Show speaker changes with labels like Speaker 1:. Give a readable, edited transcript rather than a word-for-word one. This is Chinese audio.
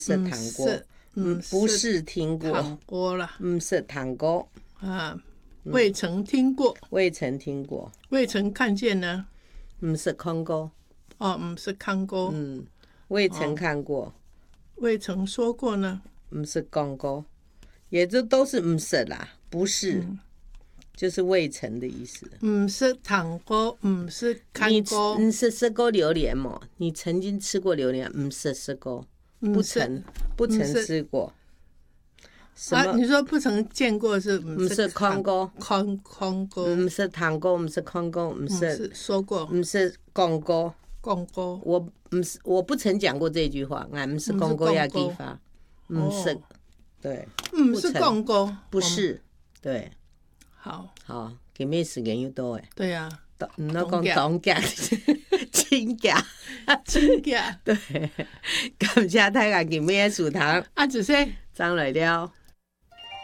Speaker 1: 是糖果，不是听过，
Speaker 2: 糖果啦，
Speaker 1: 是糖果
Speaker 2: 啊，未曾听过，
Speaker 1: 未曾听过，
Speaker 2: 未曾看见呢，
Speaker 1: 是看过，
Speaker 2: 不是看过，
Speaker 1: 未曾看过，
Speaker 2: 未曾说过呢，
Speaker 1: 不是讲过，也就都是不是啦，不是，就是未曾的意思。
Speaker 2: 不是糖果，不是看过，
Speaker 1: 你是吃过榴莲吗？你曾经吃过榴莲？不是吃过，不曾吃过。什么？
Speaker 2: 你说不曾见过是
Speaker 1: 不是看过，
Speaker 2: 看过，
Speaker 1: 不是糖果，不是看过，不是
Speaker 2: 说过，
Speaker 1: 不是讲过，
Speaker 2: 讲过。
Speaker 1: 我不曾讲过这句话，俺不是讲过要给发，不是，对，
Speaker 2: 不是讲过，
Speaker 1: 不是，对，
Speaker 2: 好，
Speaker 1: 今日时间又多诶，
Speaker 2: 对呀，
Speaker 1: 唔好讲当家，亲家，
Speaker 2: 亲家，
Speaker 1: 对，感谢大家今日的收听，
Speaker 2: 子说
Speaker 1: 张来了。